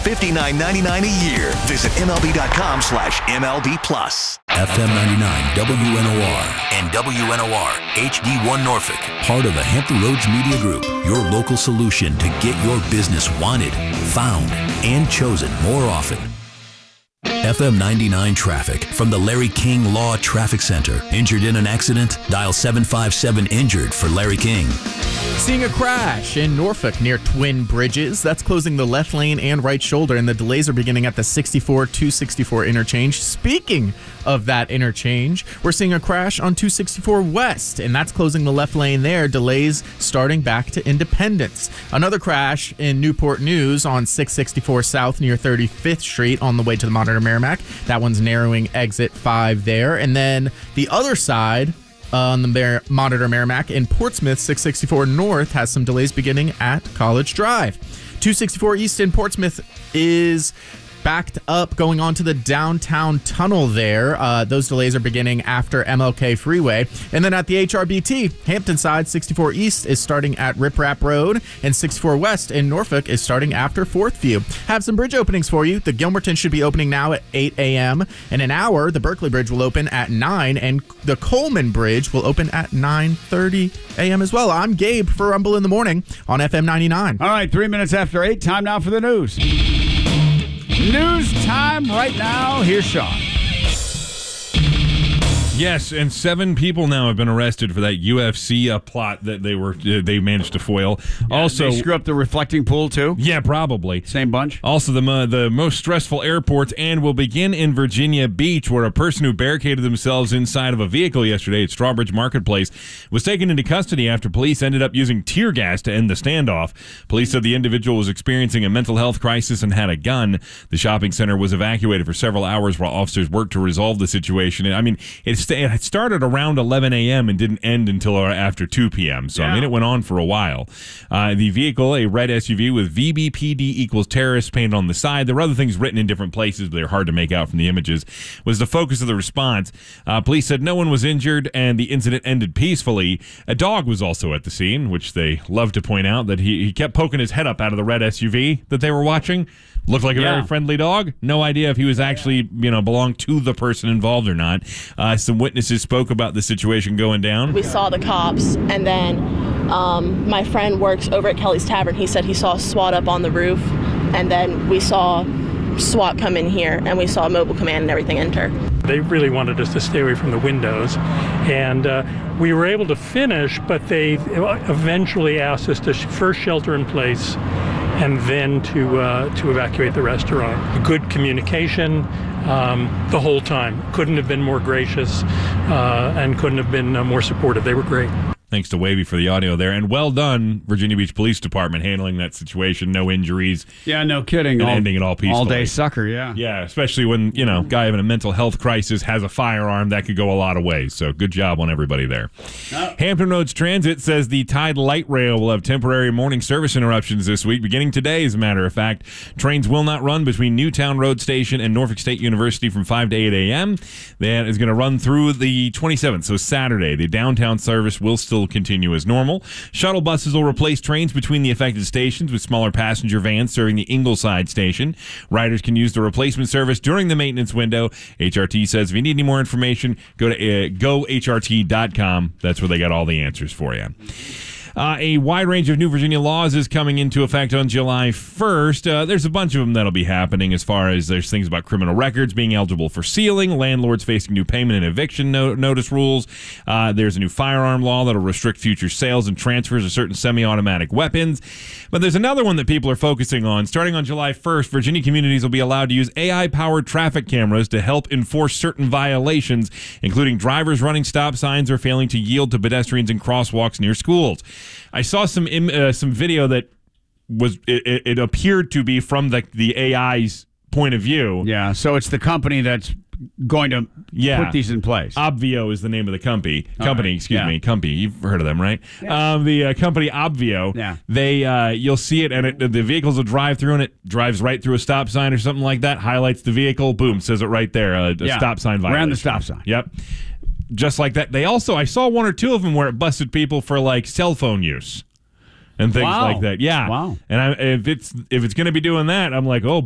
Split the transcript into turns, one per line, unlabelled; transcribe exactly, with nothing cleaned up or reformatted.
fifty-nine ninety-nine a year. Visit MLB.com slash MLB Plus.
F M ninety-nine W N O R and W N O R H D one Norfolk. Part of the Hampton Roads Media Group. Your local solution to get your business wanted, found, and chosen more often. F M ninety-nine traffic from the Larry King Law Traffic Center. Injured in an accident? Dial seven five seven injured for Larry King.
Seeing a crash in Norfolk near Twin Bridges. That's closing the left lane and right shoulder, and the delays are beginning at the sixty-four two sixty-four interchange. Speaking of that interchange, we're seeing a crash on two sixty-four West, and that's closing the left lane there. Delays starting back to Independence. Another crash in Newport News on six sixty-four South near thirty-fifth Street on the way to the Monitor Merrimack. That one's narrowing exit five there. And then the other side on the Mer- Monitor Merrimack in Portsmouth, six sixty-four North has some delays beginning at College Drive. two sixty-four East in Portsmouth is backed up going on to the downtown tunnel there. Uh, those delays are beginning after M L K Freeway. And then at the H R B T, Hampton side, sixty-four East is starting at Rip Rap Road, and sixty-four West in Norfolk is starting after Fourth View. Have some bridge openings for you. The Gilmerton should be opening now at eight a.m. In an hour, the Berkeley Bridge will open at nine, and the Coleman Bridge will open at nine thirty a.m. as well. I'm Gabe for Rumble in the Morning on F M ninety-nine.
All right, three minutes after eight. Time now for the news. News time right now. Here's Sean.
Yes, and seven people now have been arrested for that U F C uh, plot that they were uh, they managed to foil.
Yeah,
also,
they screw up the reflecting pool too.
Yeah, probably
same bunch.
Also, the uh, the most stressful airports, and will begin in Virginia Beach, where a person who barricaded themselves inside of a vehicle yesterday at Strawbridge Marketplace was taken into custody after police ended up using tear gas to end the standoff. Police said the individual was experiencing a mental health crisis and had a gun. The shopping center was evacuated for several hours while officers worked to resolve the situation. I mean, it's It started around eleven a.m. and didn't end until after two p.m. So, yeah. I mean, it went on for a while. Uh, the vehicle, a red S U V with V B P D equals terrorist painted on the side. There were other things written in different places, but they're hard to make out from the images, was the focus of the response. Uh, police said no one was injured and the incident ended peacefully. A dog was also at the scene, which they love to point out, that he, he kept poking his head up out of the red S U V that they were watching. Looked like a yeah. very friendly dog. No idea if he was actually, you know, belonged to the person involved or not. Uh, some witnesses spoke about the situation going down.
We saw the cops, and then um, my friend works over at Kelly's Tavern. He said he saw SWAT up on the roof, and then we saw SWAT come in here, and we saw Mobile Command and everything enter.
They really wanted us to stay away from the windows, and uh, we were able to finish, but they eventually asked us to first shelter in place and then to uh, to evacuate the restaurant. Good communication um, the whole time. Couldn't have been more gracious uh, and couldn't have been uh, more supportive. They were great.
Thanks to Wavy for the audio there. And well done, Virginia Beach Police Department, handling that situation. No injuries.
Yeah, no kidding.
And
all,
ending it all peacefully.
All-day sucker, yeah.
Yeah, especially when, you know, guy having a mental health crisis has a firearm. That could go a lot of ways. So good job on everybody there. Oh. Hampton Roads Transit says the Tide Light Rail will have temporary morning service interruptions this week, beginning today, as a matter of fact. Trains will not run between Newtown Road Station and Norfolk State University from five to eight a.m. That is going to run through the twenty-seventh, so Saturday. The downtown service will still continue as normal. Shuttle buses will replace trains between the affected stations with smaller passenger vans serving the Ingleside station. Riders can use the replacement service during the maintenance window. H R T says if you need any more information, go to uh, go H R T dot com. That's where they got all the answers for you. Uh, a wide range of new Virginia laws is coming into effect on July first. Uh, there's a bunch of them that'll be happening, as far as there's things about criminal records being eligible for sealing, landlords facing new payment and eviction no- notice rules. Uh, there's a new firearm law that'll restrict future sales and transfers of certain semi-automatic weapons. But there's another one that people are focusing on. Starting on July first, Virginia communities will be allowed to use A I-powered traffic cameras to help enforce certain violations, including drivers running stop signs or failing to yield to pedestrians in crosswalks near schools. I saw some uh, some video that was it, it appeared to be from the the A I's point of view.
Yeah, so it's the company that's going to
yeah.
put these in place.
Obvio is the name of the company. Company,
right.
excuse
yeah.
me, company. You've heard of them, right? Yeah. Um, the uh, company Obvio.
Yeah.
They uh, you'll see it, and it, the vehicles will drive through, and it drives right through a stop sign or something like that. Highlights the vehicle. Boom, says it right there. Uh, a
yeah.
stop sign violation.
Around the stop sign.
Yep. Just like that. They also, I saw one or two of them where it busted people for like cell phone use and things
wow.
like that. Yeah.
Wow.
And I, if it's if it's going to be doing that, I'm like, oh.